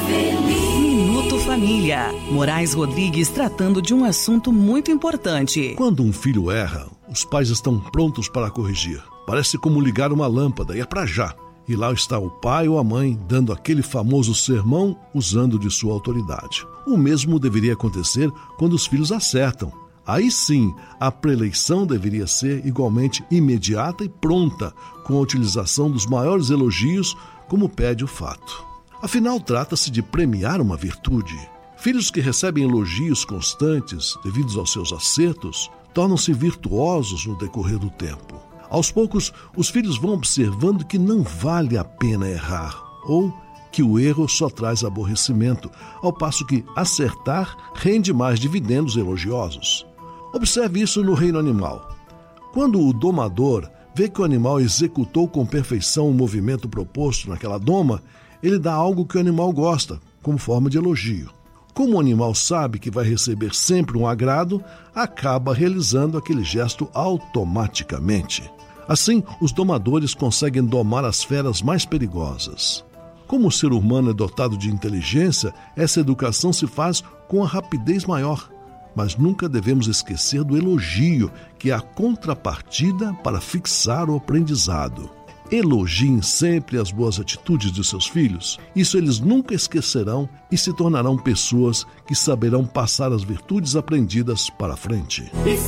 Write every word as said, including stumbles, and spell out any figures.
Minuto Família. Moraes Rodrigues tratando de um assunto muito importante. Quando um filho erra, os pais estão prontos para corrigir. Parece como ligar uma lâmpada e é pra já. E lá está o pai ou a mãe dando aquele famoso sermão usando de sua autoridade. O mesmo deveria acontecer quando os filhos acertam. Aí sim, a preleição deveria ser igualmente imediata e pronta, com a utilização dos maiores elogios, como pede o fato. Afinal, trata-se de premiar uma virtude. Filhos que recebem elogios constantes, devidos aos seus acertos, tornam-se virtuosos no decorrer do tempo. Aos poucos, os filhos vão observando que não vale a pena errar, ou que o erro só traz aborrecimento, ao passo que acertar rende mais dividendos elogiosos. Observe isso no reino animal. Quando o domador vê que o animal executou com perfeição o movimento proposto naquela doma, ele dá algo que o animal gosta, como forma de elogio. Como o animal sabe que vai receber sempre um agrado, acaba realizando aquele gesto automaticamente. Assim, os domadores conseguem domar as feras mais perigosas. Como o ser humano é dotado de inteligência, essa educação se faz com a rapidez maior. Mas nunca devemos esquecer do elogio, que é a contrapartida para fixar o aprendizado. Elogiem sempre as boas atitudes de seus filhos. Isso eles nunca esquecerão e se tornarão pessoas que saberão passar as virtudes aprendidas para frente.